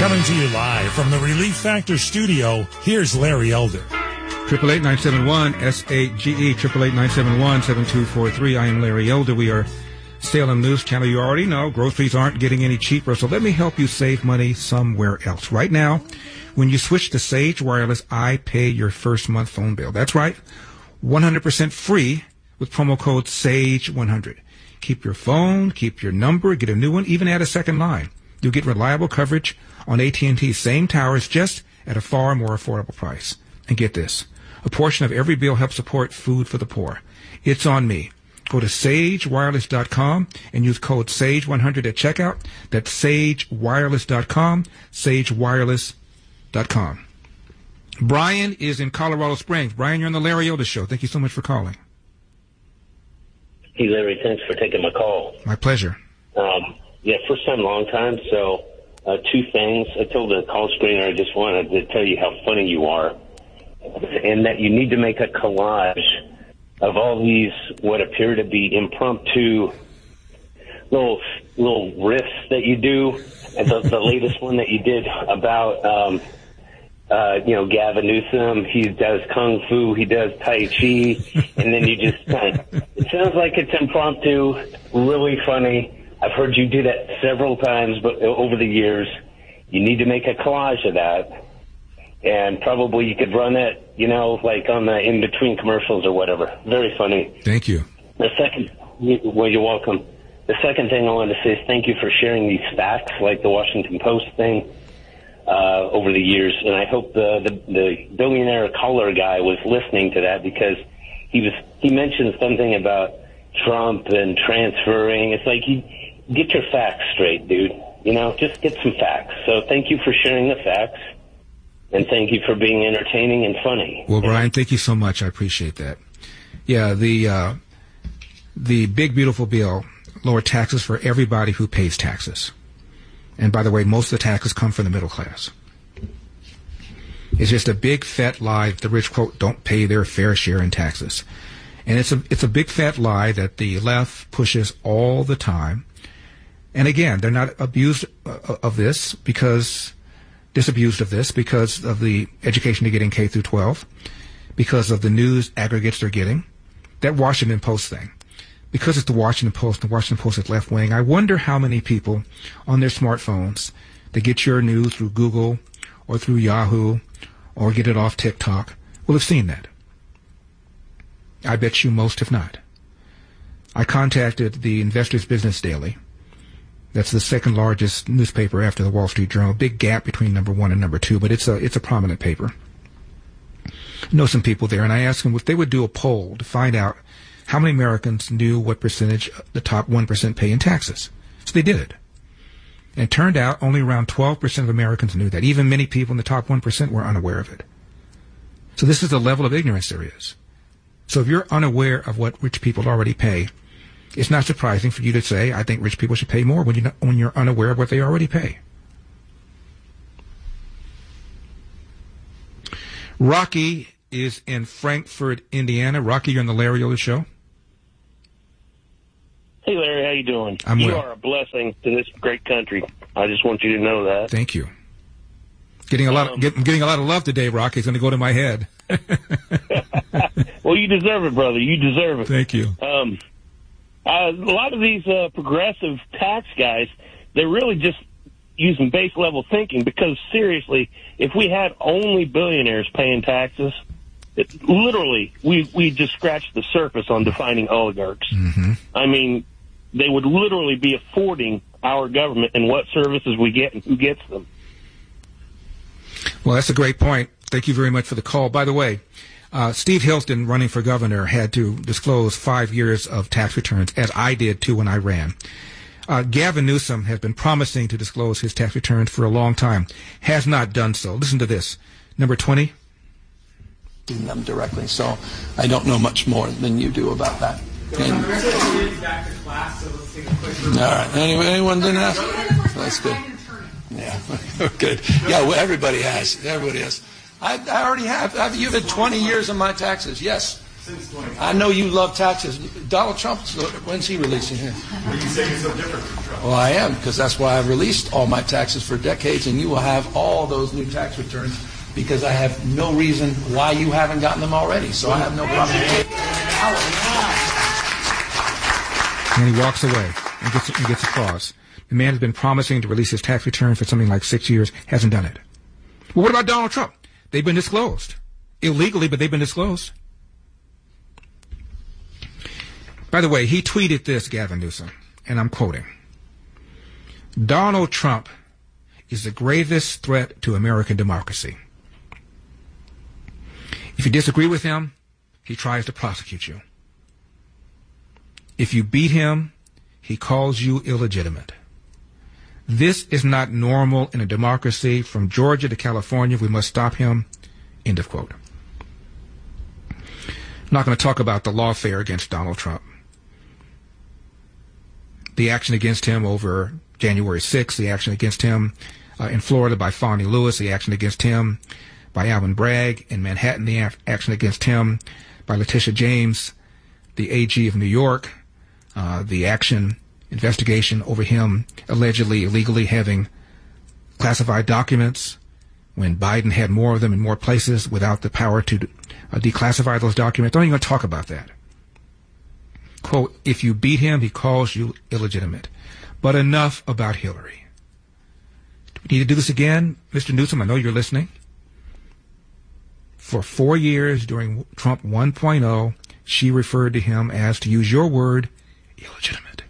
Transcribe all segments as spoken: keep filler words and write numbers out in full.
Coming to you live from the Relief Factor studio, here's Larry Elder. Triple eight nine seven one S A G E triple eight nine seven one seven two four three. I am Larry Elder. We are Salem News Channel. You already know groceries aren't getting any cheaper, so let me help you save money somewhere else. Right now, when you switch to Sage Wireless, I pay your first month phone bill. That's right, one hundred percent free with promo code SAGE one hundred. Keep your phone, keep your number, get a new one, even add a second line. You'll get reliable coverage on A T and T's same towers, just at a far more affordable price. And get this, a portion of every bill helps support food for the poor. It's on me. Go to sage wireless dot com and use code SAGE one hundred at checkout. That's sage wireless dot com, sage wireless dot com. Brian is in Colorado Springs. Brian, you're on the Larry Elder Show. Thank you so much for calling. Hey, Larry, thanks for taking my call. My pleasure. Um, yeah, first time, long time. So uh, two things. I told the call screener I just wanted to tell you how funny you are and that you need to make a collage of all these what appear to be impromptu little little riffs that you do. And the, the latest one that you did about, um, uh, you know, Gavin Newsom, he does Kung Fu, he does Tai Chi, and then you just kind of, it sounds like it's impromptu, really funny. I've heard you do that several times but over the years. You need to make a collage of that. And probably you could run it, you know, like on the in-between commercials or whatever. Very funny. Thank you. The second, well, you're welcome. The second thing I wanted to say is thank you for sharing these facts, like the Washington Post thing, uh, over the years. And I hope the, the, the billionaire caller guy was listening to that, because he was he mentioned something about Trump and transferring. It's like, you get your facts straight, dude. You know, just get some facts. So thank you for sharing the facts. And thank you for being entertaining and funny. Well, Brian, thank you so much. I appreciate that. Yeah, the uh, the big, beautiful bill lowered taxes for everybody who pays taxes. And by the way, most of the taxes come from the middle class. It's just a big, fat lie that the rich, quote, don't pay their fair share in taxes. And it's a, it's a big, fat lie that the left pushes all the time. And again, they're not abused of this because... disabused of this because of the education they're getting K through twelve, because of the news aggregates they're getting. That Washington Post thing, because it's the Washington Post, and the Washington Post is left wing, I wonder how many people on their smartphones that get your news through Google or through Yahoo or get it off TikTok will have seen that. I bet you most have not. I contacted the Investors Business Daily. That's the second largest newspaper after the Wall Street Journal. Big gap between number one and number two, but it's a it's a prominent paper. I know some people there, and I asked them if they would do a poll to find out how many Americans knew what percentage the top one percent pay in taxes. So they did it. And it turned out only around twelve percent of Americans knew that. Even many people in the top one percent were unaware of it. So this is the level of ignorance there is. So if you're unaware of what rich people already pay, it's not surprising for you to say, I think rich people should pay more when, you not, when you're unaware of what they already pay. Rocky is in Frankfort, Indiana. Rocky, you're on the Larry Elder Show. Hey, Larry, how you doing? I'm you well. are a blessing to this great country. I just want you to know that. Thank you. Getting a lot, um, of, get, getting a lot of love today, Rocky. It's going to go to my head. Well, you deserve it, brother. You deserve it. Thank you. Um, Uh, a lot of these uh, progressive tax guys, they're really just using base-level thinking, because, seriously, if we had only billionaires paying taxes, it, literally, we, we just scratched the surface on defining oligarchs. Mm-hmm. I mean, they would literally be affording our government and what services we get and who gets them. Well, that's a great point. Thank you very much for the call. By the way, Uh, Steve Hilton, running for governor, had to disclose five years of tax returns, as I did, too, when I ran. Uh, Gavin Newsom has been promising to disclose his tax returns for a long time, has not done so. Listen to this. Number twenty. Them directly, so I don't know much more than you do about that. And, all right. Anyone, anyone didn't ask? That's good. Yeah, good. Yeah, well, everybody has. Everybody has. I, I already have. I've, you've had twenty years of my taxes. Yes, I know you love taxes. Donald Trump, when's he releasing his? What are you saying is so different from Trump? Well, I am, because that's why I've released all my taxes for decades, and you will have all those new tax returns because I have no reason why you haven't gotten them already. So I have no problem. And he walks away and gets, and gets applause. The man has been promising to release his tax return for something like six years, hasn't done it. Well, what about Donald Trump? They've been disclosed. Illegally, but they've been disclosed. By the way, he tweeted this, Gavin Newsom, and I'm quoting, "Donald Trump is the gravest threat to American democracy. If you disagree with him, he tries to prosecute you. If you beat him, he calls you illegitimate. This is not normal in a democracy. From Georgia to California, we must stop him." End of quote. I'm not going to talk about the lawfare against Donald Trump. The action against him over January sixth, the action against him uh, in Florida by Fonnie Lewis, the action against him by Alvin Bragg in Manhattan, the af- action against him by Letitia James, the A G of New York, uh, the action investigation over him allegedly illegally having classified documents when Biden had more of them in more places without the power to uh, declassify those documents. Don't even going to talk about that. Quote, "If you beat him, he calls you illegitimate." But enough about Hillary. Do we need to do this again? Mister Newsom, I know you're listening. For four years during Trump one point oh, she referred to him as, to use your word, illegitimate.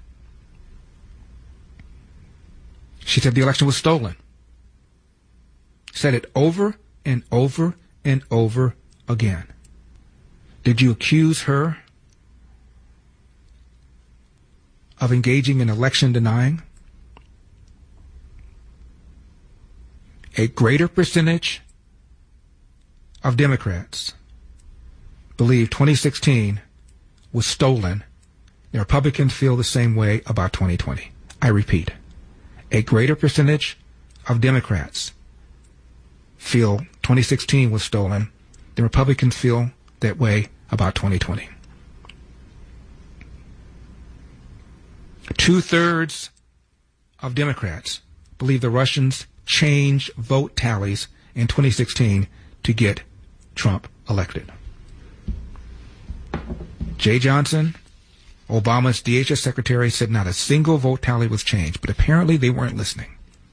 She said the election was stolen. Said it over and over and over again. Did you accuse her of engaging in election denying? A greater percentage of Democrats believe twenty sixteen was stolen. The Republicans feel the same way about twenty twenty. I repeat, a greater percentage of Democrats feel twenty sixteen was stolen. The Republicans feel that way about twenty twenty. Two-thirds of Democrats believe the Russians changed vote tallies in twenty sixteen to get Trump elected. Jay Johnson, Obama's D H S secretary, said not a single vote tally was changed, but apparently they weren't listening.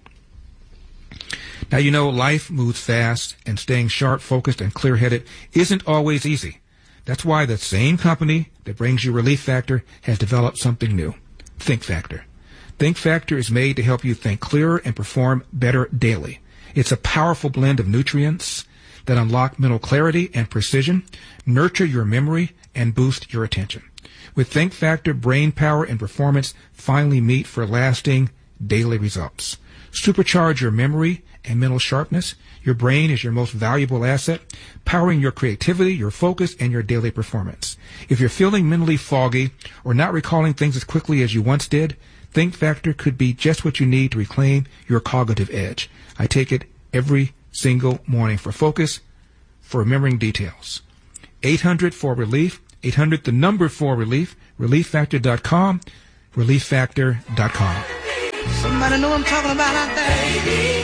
Now, you know, life moves fast, and staying sharp, focused, and clear-headed isn't always easy. That's why the same company that brings you Relief Factor has developed something new, Think Factor. Think Factor is made to help you think clearer and perform better daily. It's a powerful blend of nutrients that unlock mental clarity and precision, nurture your memory, and boost your attention. With Think Factor, brain power and performance finally meet for lasting daily results. Supercharge your memory and mental sharpness. Your brain is your most valuable asset, powering your creativity, your focus, and your daily performance. If you're feeling mentally foggy or not recalling things as quickly as you once did, Think Factor could be just what you need to reclaim your cognitive edge. I take it every single morning for focus, for remembering details. eight hundred for relief, eight hundred the number for relief, relief factor dot com, relief factor dot com. Somebody know what I'm talking about out there, baby.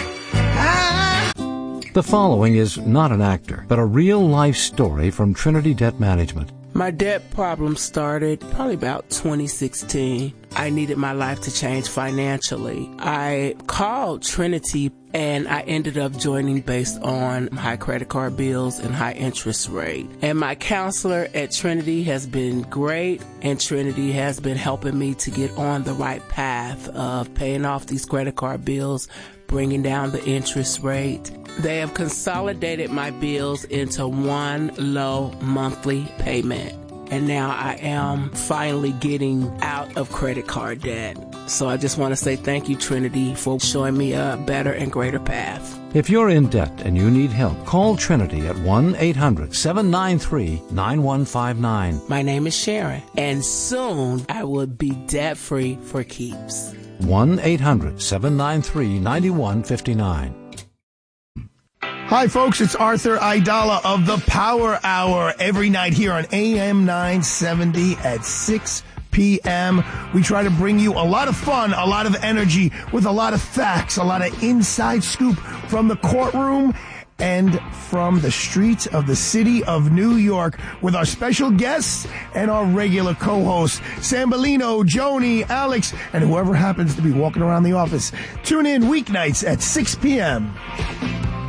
Ah. The following is not an actor, but a real-life story from Trinity Debt Management. My debt problem started probably about twenty sixteen. I needed my life to change financially. I called Trinity and I ended up joining based on high credit card bills and high interest rate. And my counselor at Trinity has been great, and Trinity has been helping me to get on the right path of paying off these credit card bills, bringing down the interest rate. They have consolidated my bills into one low monthly payment. And now I am finally getting out of credit card debt. So I just want to say thank you, Trinity, for showing me a better and greater path. If you're in debt and you need help, call Trinity at one eight hundred seven nine three nine one five nine. My name is Sharon, and soon I will be debt-free for keeps. one eight hundred seven nine three nine one five nine. Hi, folks. It's Arthur Aidala of the Power Hour every night here on A M nine seventy at six p.m. We try to bring you a lot of fun, a lot of energy with a lot of facts, a lot of inside scoop from the courtroom and from the streets of the city of New York with our special guests and our regular co-hosts, Sambolino, Joni, Alex, and whoever happens to be walking around the office. Tune in weeknights at six p.m.